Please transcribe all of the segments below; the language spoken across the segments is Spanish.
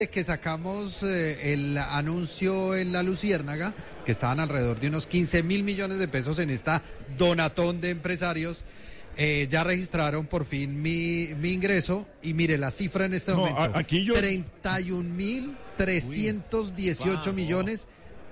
que sacamos el anuncio en La Luciérnaga, que estaban alrededor de unos 15.000 millones de pesos en esta donatón de empresarios, ya registraron por fin mi ingreso y mire la cifra en este momento. Aquí yo... 31.318 millones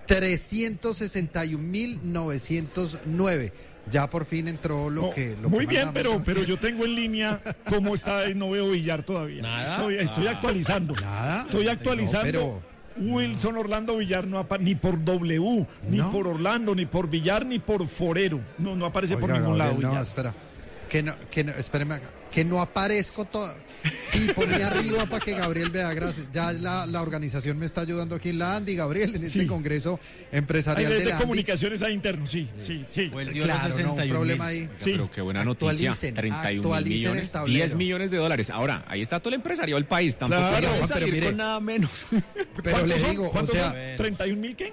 361.909. Ya por fin entró lo que muy bien, pero yo tengo en línea cómo está y no veo Villar todavía. Nada. Estoy actualizando. Nada. Estoy actualizando. Wilson Orlando Villar no aparece ni por W, ni por Orlando, ni por Villar, ni por Forero. No aparece. Oiga, por ningún Gabriel, lado. No, espera. Espéreme acá. Que no aparezco todo. Sí, ponía arriba para que Gabriel vea, gracias. Ya la organización me está ayudando aquí en la ANDI, Gabriel, en este congreso empresarial de la ANDI. Comunicaciones a internos, sí. Claro, no, un problema ahí. Sí. Pero qué buena noticia, 31.000 millones, 10 millones de dólares. Ahora, ahí está todo el empresariado del país, tampoco claro, salir mire, con nada menos. Pero le digo, o sea... ¿31.000 qué?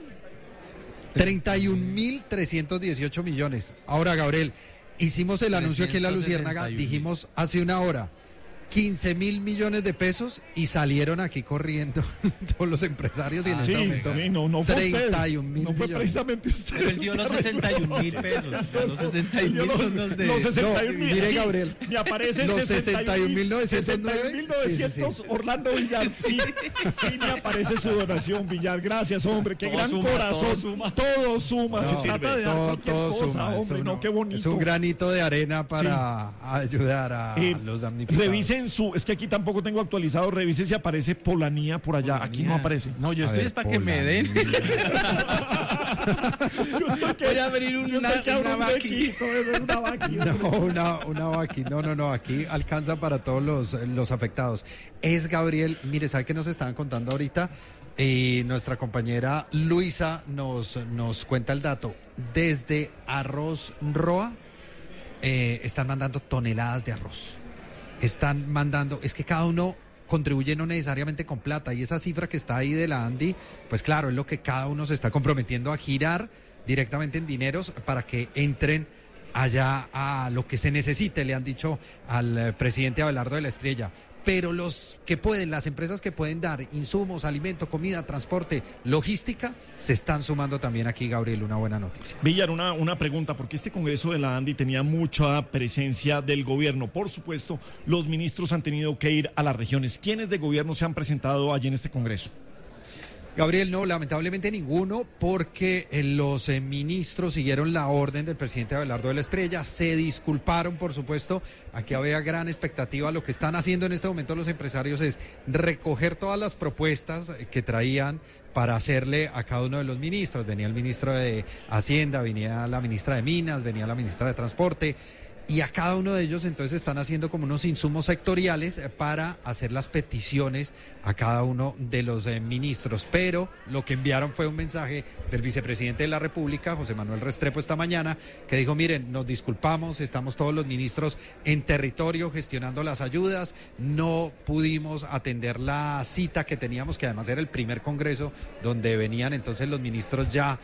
31.318 millones. Ahora, Gabriel, hicimos el anuncio aquí en La Luciérnaga, dijimos hace una hora, 15.000 millones de pesos y salieron aquí corriendo todos los empresarios y en este momento no fue 31.000 millones. No fue precisamente usted. Pero él dio los 61.000 pesos. Los 61.000 son los de... Los 61.000. Mire, Gabriel. Me aparecen los 61.909. 61.900 Orlando Villar. Sí, me aparece su donación, Villar. Gracias, hombre. Qué todo gran suma, corazón. Todo suma. Se trata de dar cualquier cosa, suma, hombre. Qué bonito. Es un granito de arena para ayudar a los damnificados. Revisen es que aquí tampoco tengo actualizado, revise si aparece Polanía por allá. Aquí no aparece. No, yo estoy para que me den. Voy a abrir una vaqui. Una vaqui. No, aquí alcanza para todos los afectados. Es Gabriel, mire, ¿sabe qué nos estaban contando ahorita? Nuestra compañera Luisa nos cuenta el dato. Desde Arroz Roa están mandando toneladas de arroz. Están mandando, es que cada uno contribuye no necesariamente con plata, y esa cifra que está ahí de la ANDI, pues claro, es lo que cada uno se está comprometiendo a girar directamente en dineros para que entren allá a lo que se necesite, le han dicho al presidente Abelardo de la Espriella. Pero los que pueden, las empresas que pueden dar insumos, alimento, comida, transporte, logística, se están sumando también aquí, Gabriel, una buena noticia. Villar, una pregunta, porque este congreso de la ANDI tenía mucha presencia del gobierno. Por supuesto, los ministros han tenido que ir a las regiones. ¿Quiénes de gobierno se han presentado allí en este congreso? Gabriel, no, lamentablemente ninguno, porque los ministros siguieron la orden del presidente Abelardo de la Espriella, se disculparon, por supuesto. Aquí había gran expectativa. Lo que están haciendo en este momento los empresarios es recoger todas las propuestas que traían para hacerle a cada uno de los ministros. Venía el ministro de Hacienda, venía la ministra de Minas, venía la ministra de Transporte. Y a cada uno de ellos entonces están haciendo como unos insumos sectoriales para hacer las peticiones a cada uno de los ministros. Pero lo que enviaron fue un mensaje del vicepresidente de la República, José Manuel Restrepo, esta mañana, que dijo, miren, nos disculpamos, estamos todos los ministros en territorio gestionando las ayudas, no pudimos atender la cita que teníamos, que además era el primer congreso donde venían entonces los ministros ya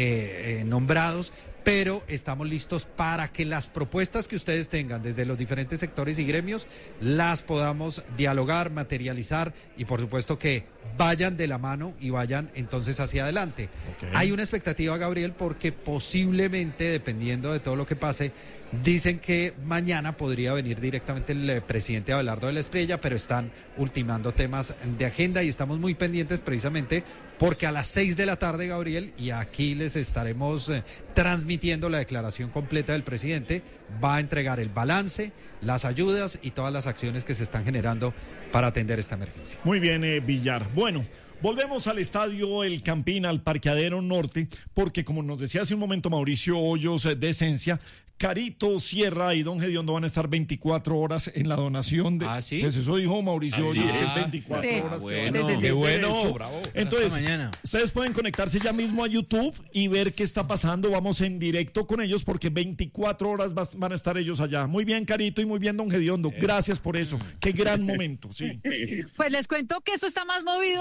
nombrados, pero estamos listos para que las propuestas que ustedes tengan desde los diferentes sectores y gremios las podamos dialogar, materializar y por supuesto que vayan de la mano y vayan entonces hacia adelante. Okay. Hay una expectativa, Gabriel, porque posiblemente, dependiendo de todo lo que pase, dicen que mañana podría venir directamente el presidente Abelardo de la Espriella, pero están ultimando temas de agenda y estamos muy pendientes precisamente porque a las 6 de la tarde, Gabriel, y aquí les estaremos transmitiendo la declaración completa del presidente, va a entregar el balance, las ayudas y todas las acciones que se están generando para atender esta emergencia. Muy bien, Villar. Bueno, volvemos al estadio El Campín, al parqueadero norte, porque como nos decía hace un momento Mauricio Hoyos de Esencia, Carito Sierra y Don Gediondo van a estar 24 horas en la donación de... ¿Sí? Pues eso dijo Mauricio Hoyos, que es 24 horas. Bueno, qué bueno. Bravo. Entonces, ustedes pueden conectarse ya mismo a YouTube y ver qué está pasando. Vamos en directo con ellos porque 24 horas van a estar ellos allá. Muy bien, Carito, y muy bien, Don Gediondo. Gracias por eso. Qué gran momento, sí. Pues les cuento que esto está más movido que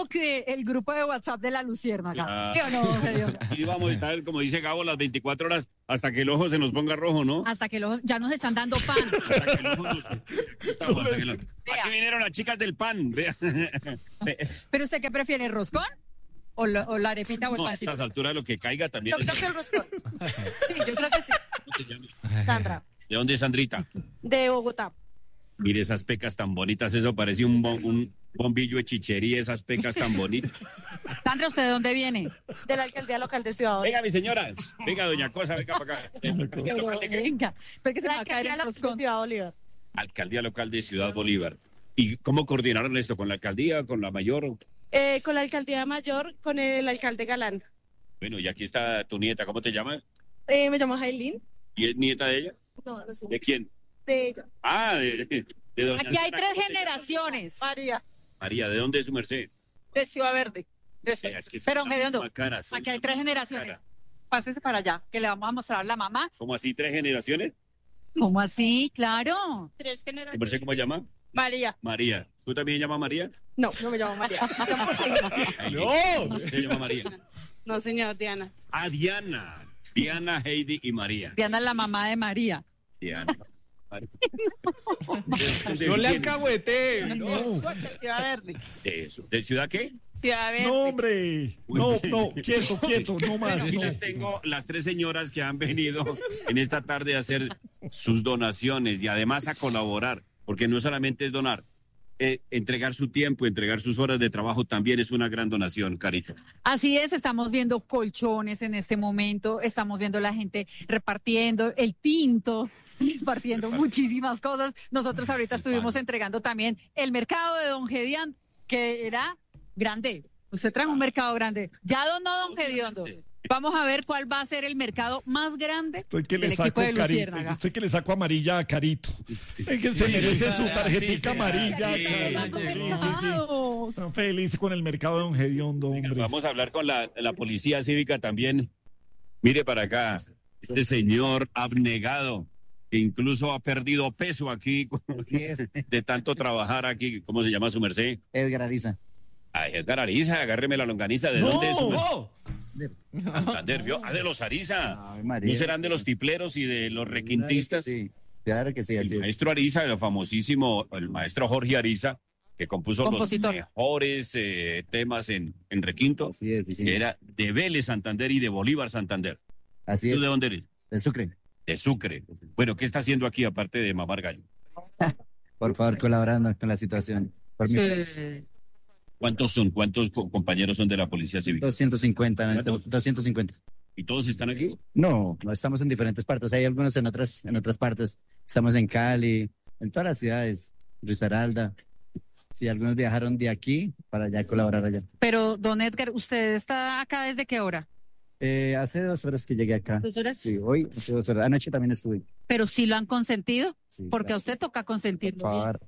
el grupo de WhatsApp de la Luciérnaga. ¿Sí o no, don Gediondo? Y vamos a estar, como dice Gabo, las 24 horas hasta que el ojo se nos ponga rojo, ¿no? Hasta que el ojo, ya nos están dando pan. Hasta que el ojo nos... Aquí vinieron las chicas del pan, vea. ¿Pero usted qué prefiere, roscón? ¿O la arepita o el pancito? A estas alturas lo que caiga también. Yo creo que el roscón. Sí, yo creo que sí. ¿Cómo te llamas? Sandra, ¿De dónde es Sandrita? de Bogotá. Mire esas pecas tan bonitas, eso parece un bombillo de chichería, esas pecas tan bonitas. Sandra, ¿usted de dónde viene? De la alcaldía local de Ciudad Bolívar. Venga, mi señora, venga, doña Cosa, venga para acá. Venga, espera que se me va a caer el Local de roscón. Ciudad Bolívar. Alcaldía local de Ciudad Bolívar. ¿Y cómo coordinaron esto? ¿Con la alcaldía, con la mayor? Con la alcaldía mayor, con el alcalde Galán. Bueno, y aquí está tu nieta, ¿cómo te llamas? Me llamo Jailín. ¿Y es nieta de ella? No, no sé. ¿De quién? De ella. Ah, de doña Aquí hay Antona, 3 ¿cómo te llamas? generaciones. María. María, ¿de dónde es su merced? De Ciudad Verde. Es que son Pero, la Gediondo, misma cara, son aquí hay la 3 misma generaciones. cara. Pásese para allá, que le vamos a mostrar a la mamá. ¿Cómo así, 3 generaciones? ¿Cómo así? Claro. 3 ¿Tu generaciones. merced cómo se llama? María. María. ¿Tú también llamas María? No, no me llamo María. ¡No! Se llama María. No, señor, Diana. Ah, Diana. Diana, Heidi y María. Diana es la mamá de María. Diana. No le alcahuete. De Ciudad Verde. Eso. ¿De ciudad qué? Ciudad Verde. No, hombre. No, quieto, no más. Aquí no. les tengo las 3 señoras que han venido en esta tarde a hacer sus donaciones y además a colaborar, porque no solamente es donar, entregar su tiempo, entregar sus horas de trabajo también es una gran donación, Carito. Así es, estamos viendo colchones en este momento, estamos viendo la gente repartiendo el tinto, repartiendo muchísimas cosas. Nosotros ahorita estuvimos entregando también el mercado de Don Gediondo, que era grande. Usted trajo un mercado grande. Ya donó Don Gediondo. Vamos a ver cuál va a ser el mercado más grande del equipo de Luciérnaga. Estoy que le saco amarilla a Carito. Es que se merece su tarjetica amarilla. Carito. Sí. Están felices con el mercado de Don Gediondo, hombre. Vamos a hablar con la policía cívica también. Mire para acá, este señor abnegado, que incluso ha perdido peso aquí de tanto trabajar aquí. ¿Cómo se llama su merced? Edgar Ariza. Ay, Edgar Ariza, agárreme la longaniza. ¿De dónde es su merced? Santander, ¿vio? Ah, de los Ariza. Ay, María. ¿No serán de los tipleros y de los requintistas? Sí, claro que sí. Así El es. maestro Ariza, el famosísimo, el maestro Jorge Ariza, que compuso Compositor. los mejores temas en requinto, Así es, sí. que era de Vélez Santander y de Bolívar Santander. Así ¿Tú es. de dónde eres? De Sucre. De Sucre. Bueno, ¿qué está haciendo aquí aparte de mamar gallo? Por favor, colaborando con la situación. Por mi país. ¿Cuántos son? ¿Cuántos compañeros son de la Policía Cívica? 250. ¿Cuántos? 250. ¿Y todos están aquí? No estamos en diferentes partes. Hay algunos en otras partes. Estamos en Cali, en todas las ciudades. Risaralda. Sí, algunos viajaron de aquí para allá colaborar allá. Pero, don Edgar, ¿usted está acá desde qué hora? Hace 2 horas que llegué acá. 2 horas. Sí, hoy, hace 2 horas. Anoche también estuve. Pero sí lo han consentido, Sí, porque claro. a usted toca consentirlo. Por favor.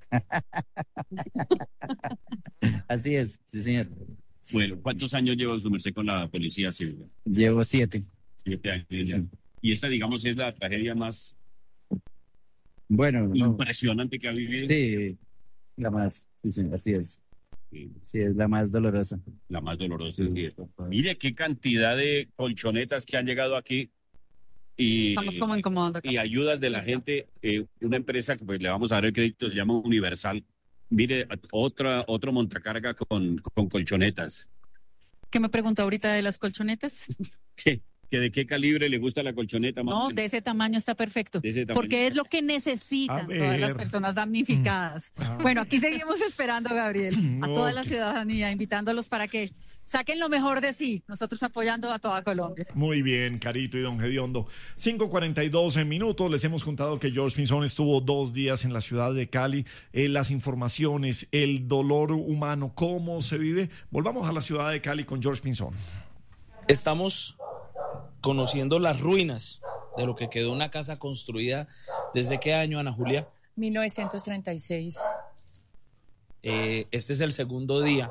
Así es, sí, señor. Bueno, ¿cuántos años lleva su merced con la Policía Cívica? Llevo 7. 7 años. Sí, sí. Y esta, digamos, es la tragedia más Bueno, no, impresionante que ha vivido. sí, la más, sí, así es. Sí, es la más dolorosa. La más dolorosa. Sí. Mire qué cantidad de colchonetas que han llegado aquí y, Estamos como incomodando acá. y ayudas de la gente. Una empresa que pues le vamos a dar el crédito se llama Universal. Mire, otro montacarga con colchonetas. ¿Qué me preguntó ahorita de las colchonetas? ¿Que de qué calibre le gusta la colchoneta? Más o No, menos? de ese tamaño está perfecto. De ese tamaño. Porque es lo que necesitan A todas las ver. personas damnificadas. Bueno, aquí seguimos esperando, Gabriel, a toda la ciudadanía, invitándolos para que saquen lo mejor de sí. Nosotros apoyando a toda Colombia. Muy bien, Carito y Don Gediondo. 5:42 minutos. Les hemos contado que George Pinzón estuvo 2 días en la ciudad de Cali. Las informaciones, el dolor humano, cómo se vive. Volvamos a la ciudad de Cali con George Pinzón. Estamos conociendo las ruinas de lo que quedó una casa construida. ¿Desde qué año, Ana Julia? 1936. Este es el segundo día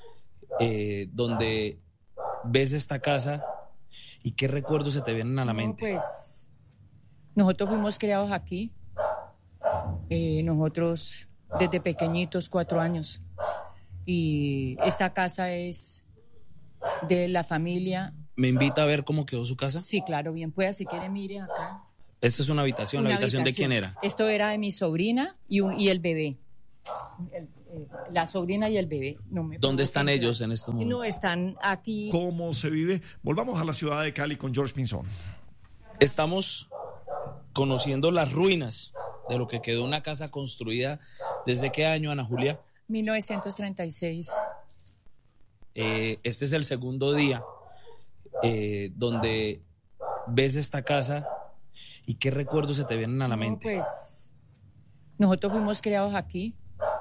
donde ves esta casa y qué recuerdos se te vienen a la mente. Pues nosotros fuimos criados aquí. Nosotros desde pequeñitos, 4 años. Y esta casa es de la familia. ¿Me invita a ver cómo quedó su casa? Sí, claro, bien pueda, si quiere mire acá. Esta es una habitación. ¿La habitación de quién era? Esto era de mi sobrina y el bebé. La sobrina y el bebé. ¿Dónde están ellos en este momento? No, están aquí. ¿Cómo se vive? Volvamos a la ciudad de Cali con George Pinzón. Estamos conociendo las ruinas de lo que quedó una casa construida. ¿Desde qué año, Ana Julia? 1936. Este es el segundo día donde ves esta casa y qué recuerdos se te vienen a la mente. Pues nosotros fuimos criados aquí.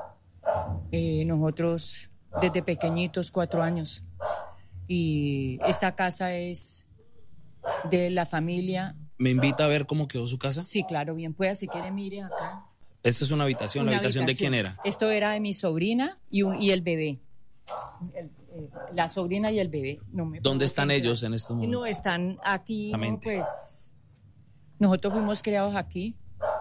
Nosotros desde pequeñitos, 4 años. Y esta casa es de la familia. ¿Me invita a ver cómo quedó su casa? Sí, claro, bien pueda, si quiere mire acá. Esta es una habitación. ¿La habitación de quién era? Esto era de mi sobrina y el bebé. La sobrina y el bebé. ¿Dónde están ellos en este momento? No, están aquí. Pues nosotros fuimos criados aquí.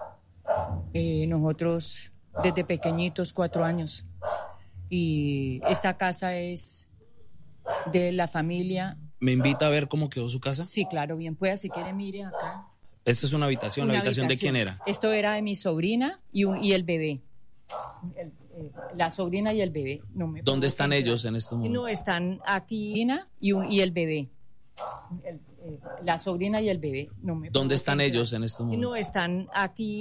Nosotros desde pequeñitos, 4 años. Y esta casa es de la familia. ¿Me invita a ver cómo quedó su casa? Sí, claro, bien pueda, si quiere mire acá. Esta es una habitación. ¿La habitación de quién era? Esto era de mi sobrina y el bebé. La sobrina y el bebé. ¿Dónde están ellos en este momento? No, están aquí y el bebé. La sobrina y el bebé. ¿Dónde están ellos en este momento? No, están aquí.